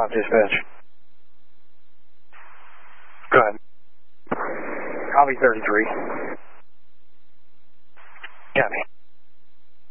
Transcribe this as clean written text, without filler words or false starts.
5 dispatch. Go ahead. I'll be 33. Copy.